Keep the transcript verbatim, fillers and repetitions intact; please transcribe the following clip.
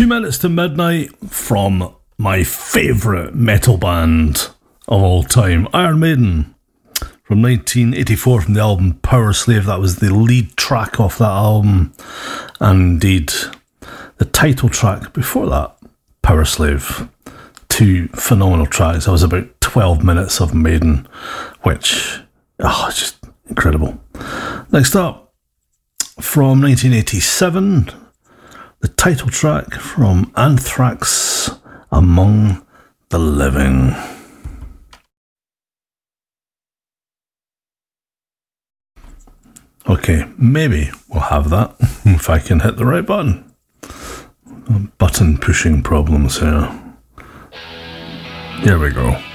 Two Minutes to Midnight from my favourite metal band of all time, Iron Maiden, from nineteen eighty-four, from the album Power Slave. That was the lead track off that album, and indeed the title track before that, Power Slave. Two phenomenal tracks. That was about twelve minutes of Maiden, which, oh, it's just incredible. Next up, from nineteen eighty-seven, the title track from Anthrax, Among the Living. Okay, maybe we'll have that if I can hit the right button. Button pushing problems here. Here we go.